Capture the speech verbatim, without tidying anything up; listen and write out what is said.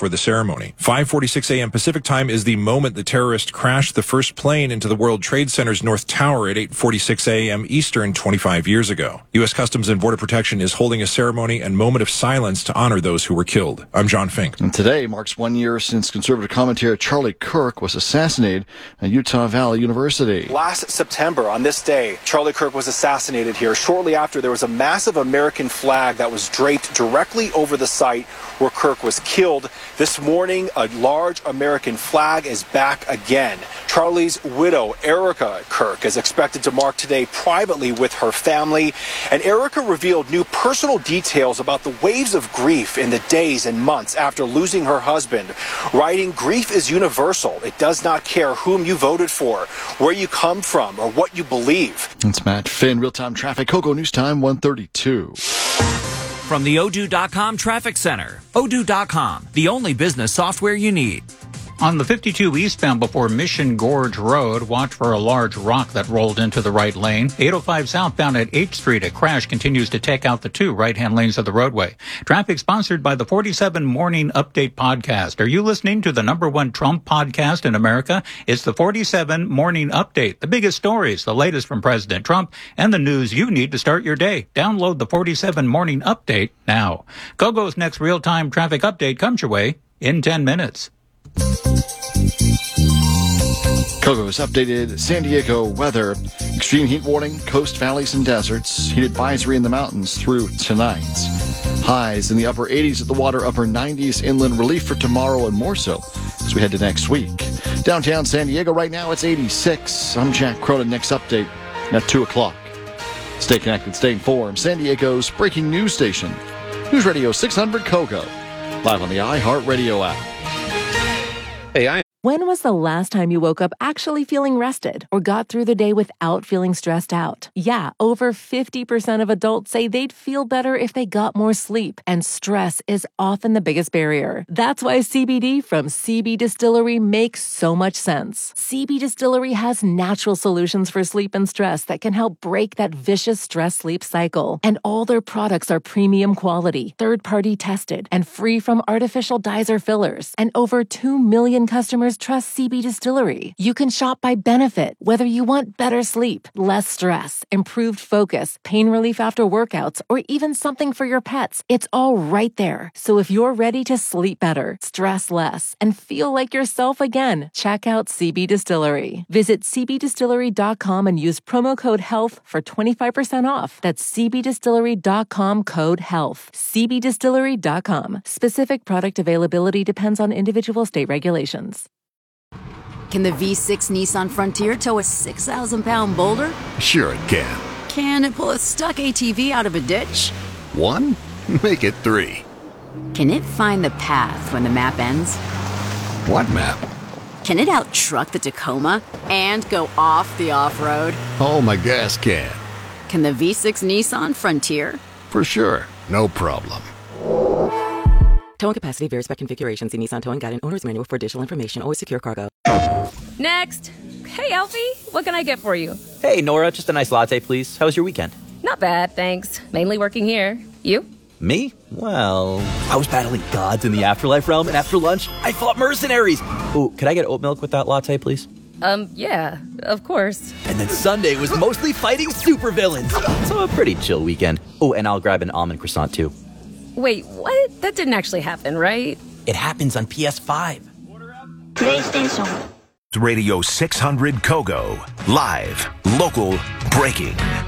for the ceremony. five forty-six a.m. Pacific time is the moment the terrorist crashed the first plane into the World Trade Center's North Tower at eight forty-six a.m. Eastern twenty-five years ago. U S. Customs and Border Protection is holding a ceremony and moment of silence to honor those who were killed. I'm John Fink. And today marks one year since conservative commentator Charlie Kirk was assassinated at Utah Valley University. Last September, on this day, Charlie Kirk was assassinated here. Shortly after, there was a massive American flag that was draped directly over the site where Kirk was killed. This morning, a large American flag is back again. Charlie's widow, Erica Kirk, is expected to mark today privately with her family. And Erica revealed new personal details about the waves of grief in the days and months after losing her husband, writing, "Grief is universal. It does not care whom you voted for, where you come from, or what you believe." It's Matt Finn, real-time traffic, Cocoa News Time one thirty-two. From the Odoo dot com Traffic Center. Odoo dot com, the only business software you need. On the fifty-two eastbound before Mission Gorge Road, watch for a large rock that rolled into the right lane. eight oh five southbound at eighth Street, a crash continues to take out the two right-hand lanes of the roadway. Traffic sponsored by the forty-seven Morning Update podcast. Are you listening to the number one Trump podcast in America? It's the forty-seven Morning Update. The biggest stories, the latest from President Trump, and the news you need to start your day. Download the forty-seven Morning Update now. Kogo's next real-time traffic update comes your way in ten minutes. Kogo's updated San Diego weather. Extreme heat warning, coast valleys and deserts. Heat advisory in the mountains through tonight. Highs in the upper eighties at the water, upper nineties inland. Relief for tomorrow and more so as we head to next week. Downtown San Diego right now, it's eighty-six. I'm Jack Cronin. Next update at two o'clock. Stay connected, stay informed. San Diego's breaking news station. News Radio six hundred Kogo. Live on the iHeartRadio app. Hey, I When was the last time you woke up actually feeling rested or got through the day without feeling stressed out? Yeah, over fifty percent of adults say they'd feel better if they got more sleep, and stress is often the biggest barrier. That's why C B D from C B Distillery makes so much sense. C B Distillery has natural solutions for sleep and stress that can help break that vicious stress-sleep cycle. And all their products are premium quality, third-party tested, and free from artificial dyes or fillers. And over two million customers trust C B Distillery. You can shop by benefit, whether you want better sleep, less stress, improved focus, pain relief after workouts, or even something for your pets. It's all right there. So if you're ready to sleep better, stress less, and feel like yourself again, check out C B Distillery. Visit c b distillery dot com and use promo code HEALTH for twenty-five percent off. That's c b distillery dot com code HEALTH. c b distillery dot com. Specific product availability depends on individual state regulations. Can the V six Nissan Frontier tow a six thousand pound boulder? Sure it can. Can it pull a stuck A T V out of a ditch? One? Make it three. Can it find the path when the map ends? What map? Can it out-truck the Tacoma and go off the off-road? Oh, my gas can. Can the V six Nissan Frontier? For sure. No problem. Towing capacity varies by configuration. See Nissan Towing Guide and Owner's Manual for additional information. Always secure cargo. Next. Hey, Elfie. What can I get for you? Hey, Nora. Just a nice latte, please. How was your weekend? Not bad, thanks. Mainly working here. You? Me? Well, I was battling gods in the afterlife realm, and after lunch, I fought mercenaries. Ooh, could I get oat milk with that latte, please? Um, yeah, of course. And then Sunday was mostly fighting supervillains. So a pretty chill weekend. Oh, and I'll grab an almond croissant, too. Wait, what? That didn't actually happen, right? It happens on P S five. PlayStation. Radio six hundred Kogo. Live, local, breaking.